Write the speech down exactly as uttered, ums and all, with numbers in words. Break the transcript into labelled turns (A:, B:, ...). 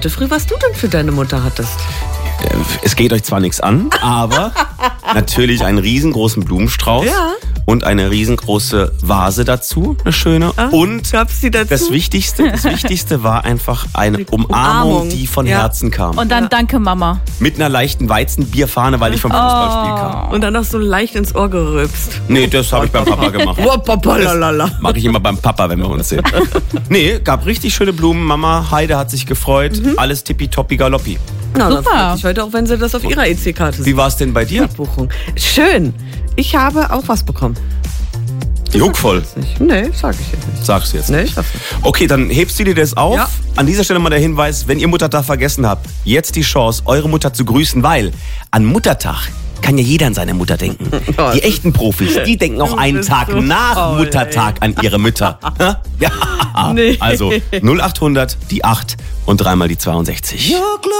A: Wie früh warst du denn für deine Mutter hattest?
B: Es geht euch zwar nichts an, aber natürlich einen riesengroßen Blumenstrauß.
A: Ja.
B: Und eine riesengroße Vase dazu, eine schöne.
A: Ah,
B: und
A: gab's die dazu?
B: das Wichtigste, das Wichtigste war einfach eine Umarmung,
A: Umarmung.
B: die von
A: Ja.
B: Herzen kam.
C: Und dann
A: Ja.
C: danke, Mama.
B: Mit einer leichten Weizenbierfahne, weil ich vom Fußballspiel kam.
A: Und dann noch so leicht ins Ohr gerülpst.
B: Nee, das habe ich beim Papa gemacht.
A: Oh, Papa, lalala.
B: Mache ich immer beim Papa, wenn wir uns sehen. Nee, gab richtig schöne Blumen. Mama Heide hat sich gefreut.
A: Mhm.
B: Alles tippitoppi galoppi.
A: Na, dann
C: Super.
A: freut mich heute auch, wenn sie das auf ihrer E C-Karte
B: Wie
A: sieht.
B: war es denn bei dir?
A: Buchung. Schön. Ich habe auch was bekommen.
B: Die Huckvoll,
A: Nicht. Nee, sag ich jetzt nicht.
B: sagst du jetzt.
A: Nee, ich weiß nicht.
B: Okay, dann hebst du dir das auf.
A: Ja.
B: An dieser Stelle mal der Hinweis, wenn ihr Muttertag vergessen habt, jetzt die Chance, eure Mutter zu grüßen, weil an Muttertag kann ja jeder an seine Mutter denken.
A: Oh,
B: Die echten Profis, die denken auch
A: Du
B: einen
A: bist
B: Tag
A: so
B: nach
A: faul,
B: Muttertag an ihre Mütter. Ja.
A: Nee.
B: Also null achthundert, die acht und dreimal die zweiundsechzig.